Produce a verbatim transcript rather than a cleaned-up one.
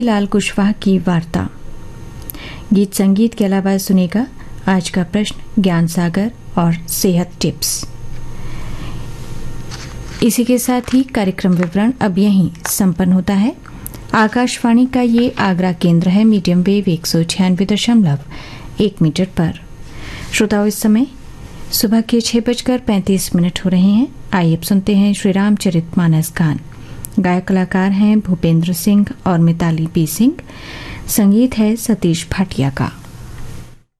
लाल कुशवाहा की वार्ता। गीत संगीत के अलावा सुनेगा आज का प्रश्न, ज्ञान सागर और सेहत टिप्स। इसी के साथ ही कार्यक्रम विवरण अब यहीं संपन्न होता है। आकाशवाणी का ये आगरा केंद्र है, मीडियम वेव एक सौ छियानवे दशमलव एक मीटर पर। श्रोताओं, इस समय सुबह के छह बजकर पैंतीस मिनट हो रहे हैं। आइए अब सुनते हैं श्री रामचरितमानस गान। गायक कलाकार हैं भूपेंद्र सिंह और मिताली पी सिंह। संगीत है सतीश भाटिया का।